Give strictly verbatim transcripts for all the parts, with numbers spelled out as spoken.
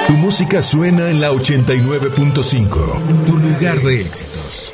Tu música suena en la ochenta y nueve punto cinco. Tu lugar de éxitos.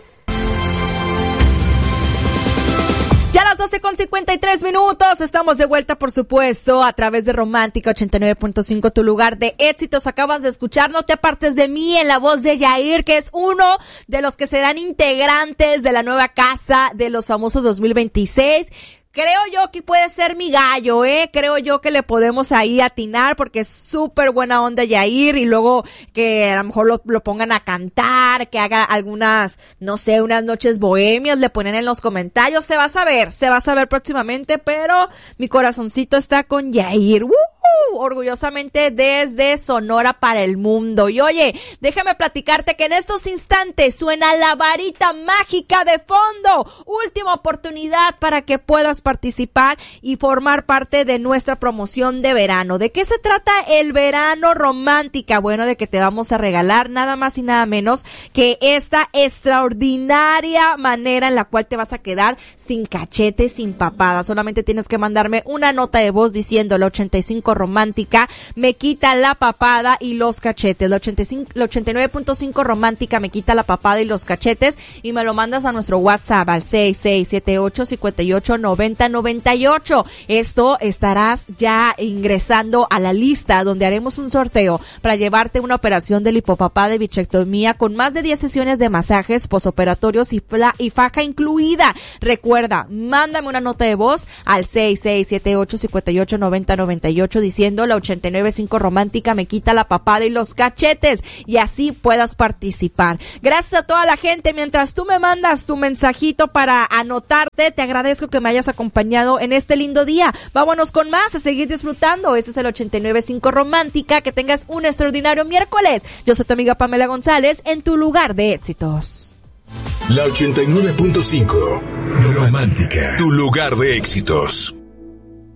Ya a las doce con cincuenta y tres minutos, estamos de vuelta, por supuesto, a través de Romántica ochenta y nueve punto cinco, tu lugar de éxitos. Acabas de escuchar No te apartes de mí, en la voz de Yair, que es uno de los que serán integrantes de la nueva casa de los famosos dos mil veintiséis. Creo yo que puede ser mi gallo, ¿eh? Creo yo que le podemos ahí atinar porque es súper buena onda Yair, y luego que a lo mejor lo, lo pongan a cantar, que haga algunas, no sé, unas noches bohemias, le ponen en los comentarios. Se va a saber, se va a saber próximamente, pero mi corazoncito está con Yair. ¡Uh! Orgullosamente desde Sonora para el mundo. Y oye, déjame platicarte que en estos instantes suena La Varita Mágica de fondo. Última oportunidad para que puedas participar y formar parte de nuestra promoción de verano. ¿De qué se trata el verano Romántica? Bueno, de que te vamos a regalar nada más y nada menos que esta extraordinaria manera en la cual te vas a quedar sin cachete, sin papada. Solamente tienes que mandarme una nota de voz diciendo la ochenta y cinco Romántica me quita la papada y los cachetes. La ochenta y cinco, la ochenta y nueve punto cinco Romántica me quita la papada y los cachetes, y me lo mandas a nuestro WhatsApp al seis seis siete ocho, cinco ocho, nueve cero nueve ocho. Esto estarás ya ingresando a la lista donde haremos un sorteo para llevarte una operación de lipopapá de bichectomía con más de diez sesiones de masajes posoperatorios y, fla- y faja incluida. Recuerda, mándame una nota de voz al seis seis siete ocho, cinco ocho, nueve cero nueve ocho diciendo la ochenta y nueve punto cinco Romántica me quita la papada y los cachetes, y así puedas participar. Gracias a toda la gente. Mientras tú me mandas tu mensajito para anotarte, te agradezco que me hayas acompañado en este lindo día. Vámonos con más, a seguir disfrutando. Este es el ochenta y nueve punto cinco Romántica. Que tengas un extraordinario miércoles. Yo soy tu amiga Pamela González, en tu lugar de éxitos. La ochenta y nueve punto cinco Romántica, tu lugar de éxitos.